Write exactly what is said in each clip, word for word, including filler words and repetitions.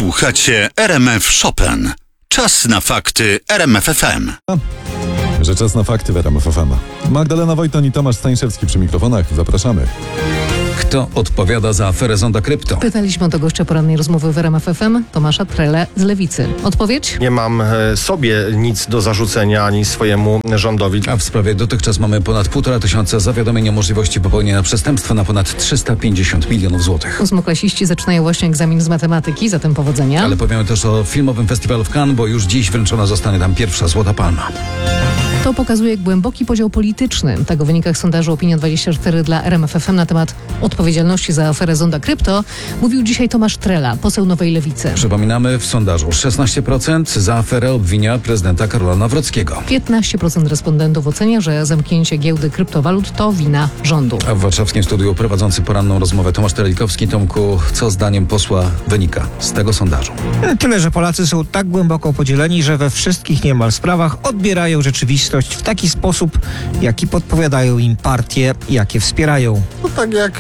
Słuchacie R M F Chopin. Czas na fakty R M F F M. Że czas na fakty w R M F F M. Magdalena Wojton i Tomasz Stańszewski przy mikrofonach. Zapraszamy. Kto odpowiada za aferę Zonda Krypto? Pytaliśmy o to gościa porannej rozmowy w R M F F M, Tomasza Trele z Lewicy. Odpowiedź? Nie mam sobie nic do zarzucenia ani swojemu rządowi. A w sprawie dotychczas mamy ponad półtora tysiąca zawiadomień o możliwości popełnienia przestępstwa na ponad trzysta pięćdziesiąt milionów złotych. Ósmoklasiści zaczynają właśnie egzamin z matematyki, zatem powodzenia. Ale powiemy też o filmowym festiwalu w Cannes, bo już dziś wręczona zostanie tam pierwsza Złota Palma. To pokazuje głęboki podział polityczny. Tak o wynikach sondażu Opinia dwadzieścia cztery dla R M F F M na temat odpowiedzialności za aferę Zonda Krypto mówił dzisiaj Tomasz Trela, poseł Nowej Lewicy. Przypominamy, w sondażu szesnaście procent za aferę obwinia prezydenta Karola Nawrockiego. piętnaście procent respondentów ocenia, że zamknięcie giełdy kryptowalut to wina rządu. A w warszawskim studiu prowadzący poranną rozmowę Tomasz Terelikowski. Tomku, co zdaniem posła wynika z tego sondażu? Tyle, że Polacy są tak głęboko podzieleni, że we wszystkich niemal sprawach odbierają rzeczywistość w taki sposób, jaki podpowiadają im partie, jakie wspierają. No tak jak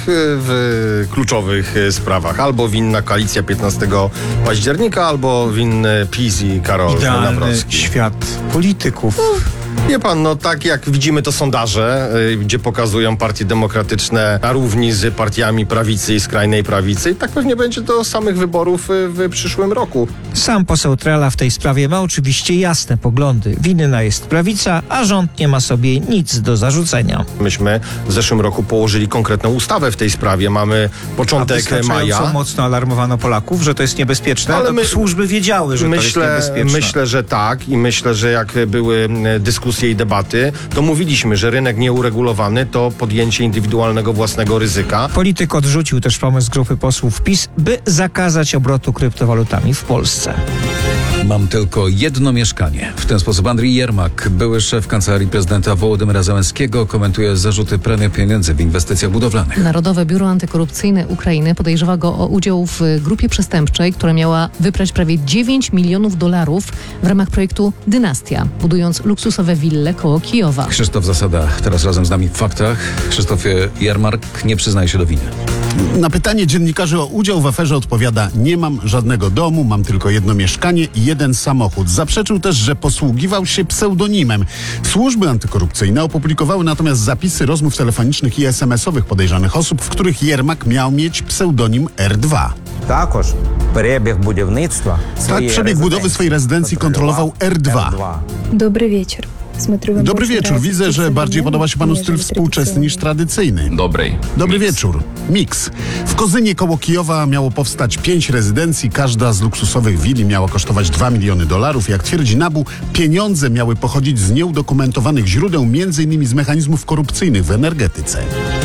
w kluczowych sprawach. Albo winna koalicja piętnastego października, albo winny PiS i Karol Idealny Nawrocki. świat polityków. Wie pan, no tak jak widzimy to sondaże, y, gdzie pokazują partie demokratyczne na równi z partiami prawicy i skrajnej prawicy, i tak pewnie będzie do samych wyborów y, w przyszłym roku. Sam poseł Trela w tej sprawie ma oczywiście jasne poglądy. Winna jest prawica, a rząd nie ma sobie nic do zarzucenia. Myśmy w zeszłym roku położyli konkretną ustawę w tej sprawie. Mamy początek maja. Mocno alarmowano Polaków, że to jest niebezpieczne, ale ale my, służby wiedziały, że myślę, to jest niebezpieczne. Myślę, że tak i myślę, że jak były dyskusje i debaty, to mówiliśmy, że rynek nieuregulowany to podjęcie indywidualnego własnego ryzyka. Polityk odrzucił też pomysł grupy posłów PiS, by zakazać obrotu kryptowalutami w Polsce. Mam tylko jedno mieszkanie. W ten sposób Andrii Jermak, były szef kancelarii prezydenta Wołodymyra Zełenskiego, komentuje zarzuty prania pieniędzy w inwestycjach budowlanych. Narodowe Biuro Antykorupcyjne Ukrainy podejrzewa go o udział w grupie przestępczej, która miała wyprać prawie dziewięć milionów dolarów w ramach projektu Dynastia, budując luksusowe wille koło Kijowa. Krzysztof Zasada teraz razem z nami w faktach. Krzysztofie, Jermak nie przyznaje się do winy. Na pytanie dziennikarzy o udział w aferze odpowiada: nie mam żadnego domu, mam tylko jedno mieszkanie i jeden samochód. Zaprzeczył też, że posługiwał się pseudonimem. Służby antykorupcyjne opublikowały natomiast zapisy rozmów telefonicznych i es em esowych podejrzanych osób, w których Jermak miał mieć pseudonim R dwa. Також перебіг будівництва Tak, przebieg budowy swojej rezydencji kontrolował R dwa. Dobry wieczór. Dobry wieczór. Widzę, że bardziej podoba się panu styl współczesny niż tradycyjny. Dobrej. Dobry wieczór. Mix. W Kozynie koło Kijowa miało powstać pięć rezydencji. Każda z luksusowych willi miała kosztować dwa miliony dolarów. Jak twierdzi NABU, pieniądze miały pochodzić z nieudokumentowanych źródeł, między innymi z mechanizmów korupcyjnych w energetyce.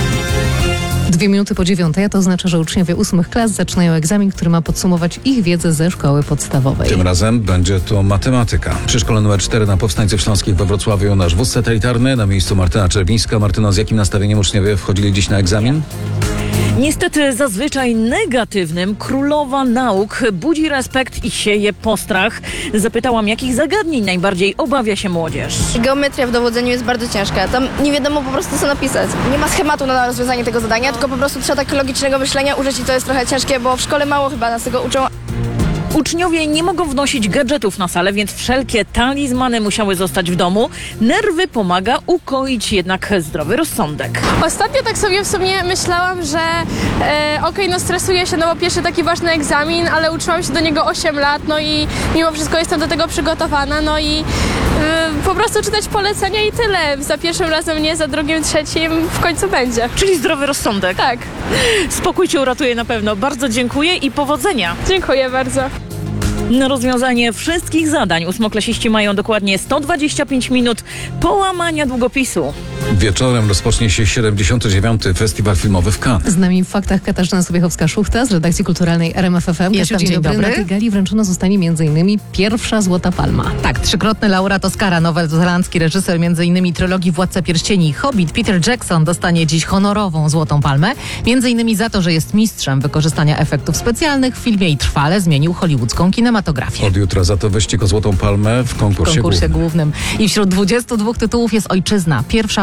Dwie minuty po dziewiątej, a to oznacza, że uczniowie ósmych klas zaczynają egzamin, który ma podsumować ich wiedzę ze szkoły podstawowej. Tym razem będzie to matematyka. Przy szkole numer cztery na Powstańców Śląskich we Wrocławiu nasz wóz satelitarny, na miejscu Martyna Czerwińska. Martyno, z jakim nastawieniem uczniowie wchodzili dziś na egzamin? Niestety zazwyczaj negatywnym. Królowa nauk budzi respekt i sieje postrach. Zapytałam, jakich zagadnień najbardziej obawia się młodzież. Geometria w dowodzeniu jest bardzo ciężka. Tam nie wiadomo po prostu, co napisać. Nie ma schematu na rozwiązanie tego zadania, tylko po prostu trzeba tak logicznego myślenia użyć i to jest trochę ciężkie, bo w szkole mało chyba nas tego uczą. Uczniowie nie mogą wnosić gadżetów na salę, więc wszelkie talizmany musiały zostać w domu. Nerwy pomaga ukoić jednak zdrowy rozsądek. Ostatnio tak sobie w sumie myślałam, że e, okej, okay, no stresuję się, no bo pierwszy taki ważny egzamin, ale uczyłam się do niego osiem lat, no i mimo wszystko jestem do tego przygotowana, no i e, po prostu czytać polecenia i tyle. Za pierwszym razem nie, za drugim, trzecim w końcu będzie. Czyli zdrowy rozsądek. Tak. Spokój cię uratuje na pewno. Bardzo dziękuję i powodzenia. Dziękuję bardzo. Na rozwiązanie wszystkich zadań ósmoklasiści mają dokładnie sto dwadzieścia pięć minut połamania długopisu. Wieczorem rozpocznie się siedemdziesiąty dziewiąty Festiwal Filmowy w Cannes. Z nami w faktach Katarzyna Sobiechowska-Szuchta z redakcji kulturalnej R M F F M. Jestem, Kasiu, dzień dobry. Na tej gali wręczona zostanie m.in. pierwsza Złota Palma. Tak, trzykrotny laureat Oscara, nowozelandzki reżyser między innymi trylogii Władca Pierścieni i Hobbit, Peter Jackson dostanie dziś honorową Złotą Palmę, między innymi za to, że jest mistrzem wykorzystania efektów specjalnych w filmie i trwale zmienił hollywoodzką kinematografię. Od jutra za to wyścig o Złotą Palmę w konkursie, W konkursie głównym. głównym. I wśród dwudziestu dwóch tytułów jest Ojczyzna, pierwsza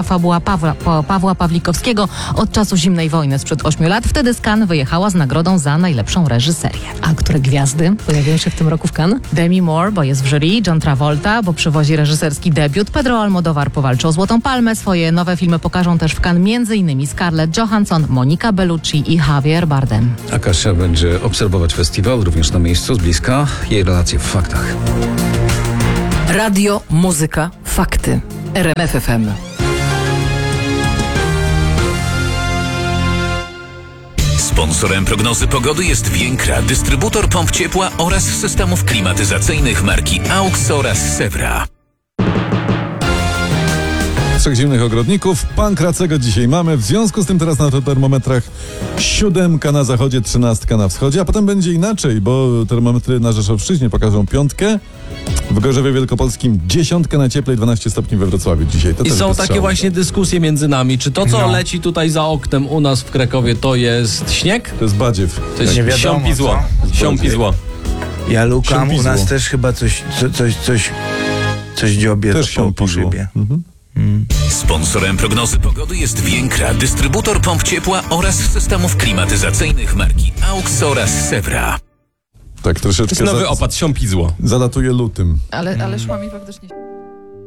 fabuła Pawła, pa, Pawła Pawlikowskiego od czasu zimnej wojny sprzed ośmiu lat. Wtedy z Cannes wyjechała z nagrodą za najlepszą reżyserię. A które gwiazdy pojawiają się w tym roku w Cannes? Demi Moore, bo jest w jury, John Travolta, bo przywozi reżyserski debiut, Pedro Almodóvar powalczy o Złotą Palmę. Swoje nowe filmy pokażą też w Cannes m.in. Scarlett Johansson, Monica Bellucci i Javier Bardem. A Kasia będzie obserwować festiwal również na miejscu, z bliska. Jej relacje w faktach. Radio, muzyka, fakty. R M F F M. Sponsorem prognozy pogody jest Więkra, dystrybutor pomp ciepła oraz systemów klimatyzacyjnych marki AUX oraz Sewra. Trzech zimnych ogrodników. Pankracego dzisiaj mamy. W związku z tym teraz na termometrach siódemka na zachodzie, trzynastka na wschodzie, a potem będzie inaczej, bo termometry na Rzeszowszczyźnie pokażą piątkę, w Gorzowie Wielkopolskim dziesiątkę na cieplej, dwanaście stopni we Wrocławiu dzisiaj. To I też są wystrzał. takie właśnie dyskusje między nami, czy to, co No. leci tutaj za oknem u nas w Krakowie, to jest śnieg? To jest badziew. To jest Nie wiadomo, siąpi zło. co? Siąpi zło. Ja lukam, u Siąpizło. nas też chyba coś, co, coś, coś, coś dziobie Też po, po siąpizło. szybie. Mhm. Sponsorem prognozy pogody jest Więkra, dystrybutor pomp ciepła oraz systemów klimatyzacyjnych marki AUX oraz Sewra. Tak To troszeczkę jest nowy za, opad, siąpi zło. zalatuje lutym. Ale, ale szła mi faktycznie...